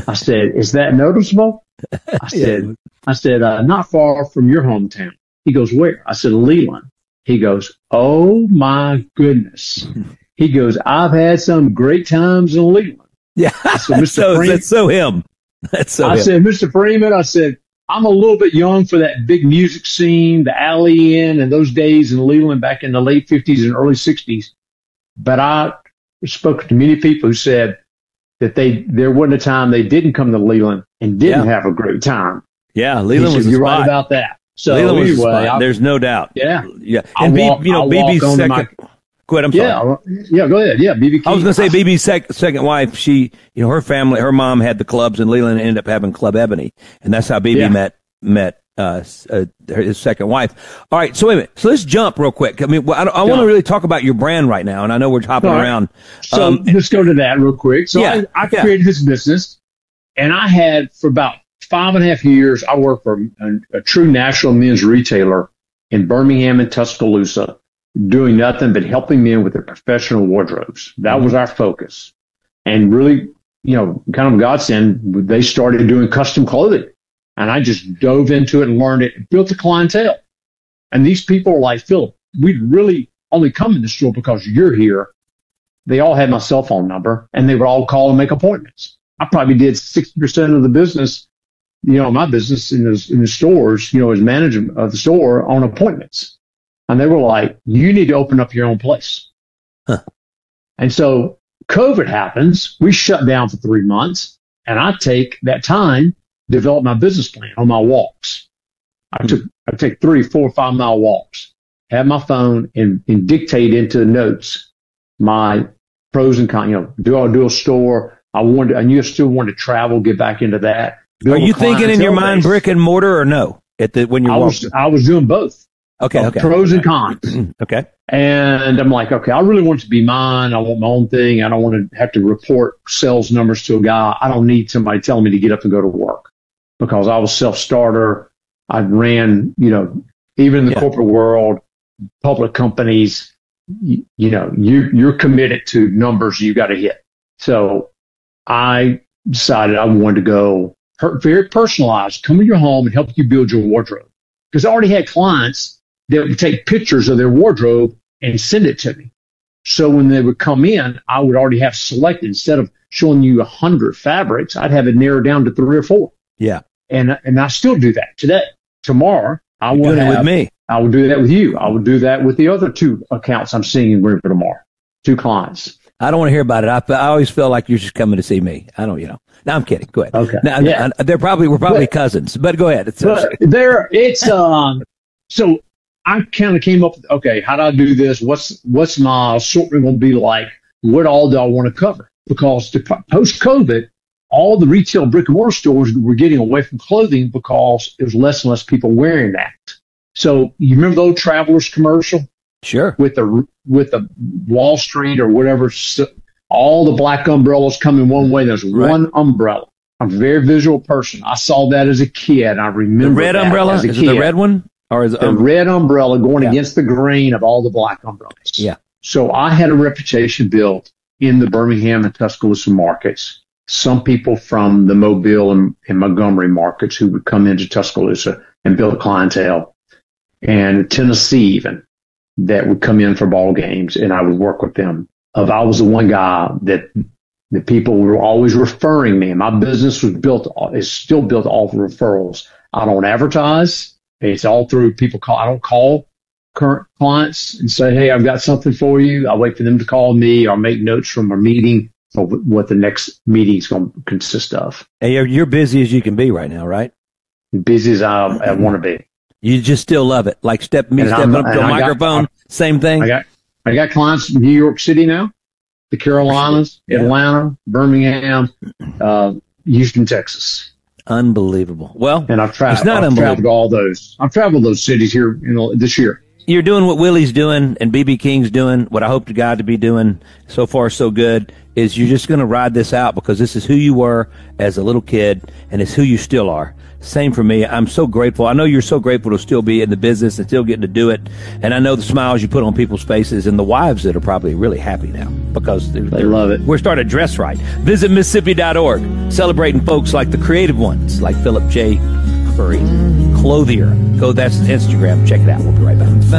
I said, is that noticeable? I said, not far from your hometown. He goes, where? I said, Leland. He goes, oh my goodness. He goes, I've had some great times in Leland. Yeah. I said, That's so him. I said, Mr. Freeman, I said, I'm a little bit young for that big music scene, the Alley Inn and those days in Leland back in the late 50s and early 60s. But I spoke to many people who said that there wasn't a time they didn't come to Leland and didn't have a great time. Yeah, Leland was the You're spot. right about that. So Leland was anyway, there's no doubt. Yeah. And BB's second. Go ahead. I'm sorry. Yeah. Go ahead. Yeah. BB. I was going to say BB's second wife. She, her family, her mom had the clubs in Leland and ended up having Club Ebony, and that's how BB met his second wife. All right. So wait a minute. So let's jump real quick. I mean, I want to really talk about your brand right now, and I know we're hopping around. So let's go to that real quick. So I created this business, and I had for about 5.5 years, I worked for a true national men's retailer in Birmingham and Tuscaloosa, doing nothing but helping men with their professional wardrobes. That was our focus. And really, kind of godsend, they started doing custom clothing. And I just dove into it and learned it, built a clientele. And these people are like, Philip, we'd really only come in the store because you're here. They all had my cell phone number, and they would all call and make appointments. I probably did 60% of the business, my business in the stores, as manager of the store on appointments. And they were like, you need to open up your own place. Huh. And so COVID happens. We shut down for 3 months, and I take that time, develop my business plan on my walks. I take 3, 4, 5 mile walks, have my phone and dictate into the notes my pros and cons. Do I do a store? I knew I still wanted to travel, get back into that. Are you thinking in your mind brick and mortar or no? When you're walking? I was doing both. Okay. Pros and cons. Okay. And I'm like, okay, I really want it to be mine. I want my own thing. I don't want to have to report sales numbers to a guy. I don't need somebody telling me to get up and go to work because I was self-starter. I ran, even in the corporate world, public companies, you're committed to numbers you got to hit. So I decided I wanted to go very personalized, come in your home and help you build your wardrobe. Because I already had clients that would take pictures of their wardrobe and send it to me. So when they would come in, I would already have selected, instead of showing you 100 fabrics, I'd have it narrowed down to 3 or 4. Yeah. And I still do that today. Tomorrow, I will have, with me. I will do that with you. I will do that with the other 2 accounts I'm seeing in Greenville tomorrow. 2 clients. I don't want to hear about it. I always feel like you're just coming to see me. I don't, No, I'm kidding. Go ahead. Okay. Now, we're probably cousins, but go ahead. So I kind of came up with, okay, how do I do this? What's my assortment going to be like? What all do I want to cover? Because post-COVID, all the retail brick and mortar stores were getting away from clothing because there was less and less people wearing that. So you remember the old Travelers commercial? Sure. With the Wall Street or whatever, all the black umbrellas come in one way. There's one umbrella. I'm a very visual person. I saw that as a kid. I remember the red umbrella. Is it the red one, or is it the red umbrella going against the grain of all the black umbrellas? Yeah. So I had a reputation built in the Birmingham and Tuscaloosa markets. Some people from the Mobile and Montgomery markets who would come into Tuscaloosa and build a clientele, and Tennessee even, that would come in for ball games, and I would work with them. I was the one guy that the people were always referring me, and my business is still built off of referrals. I don't advertise. It's all through people call. I don't call current clients and say, hey, I've got something for you. I wait for them to call me or make notes from a meeting or what the next meeting is going to consist of. Hey, you're busy as you can be right now, right? Busy as I want to be. You just still love it. Like stepping up to a microphone, same thing. I got clients in New York City now, the Carolinas, Atlanta, Birmingham, Houston, Texas. Unbelievable. Well, and I've traveled all those. I've traveled those cities here this year. You're doing what Willie's doing and BB King's doing, what I hope to God to be doing. So far, so good. Is you're just going to ride this out because this is who you were as a little kid and it's who you still are. Same for me. I'm so grateful. I know you're so grateful to still be in the business and still getting to do it. And I know the smiles you put on people's faces and the wives that are probably really happy now because they love it. We're starting to dress right. Visit Mississippi.org, celebrating folks like the creative ones, like Philip J. Curry, Clothier. Go, that's Instagram. Check it out. We'll be right back.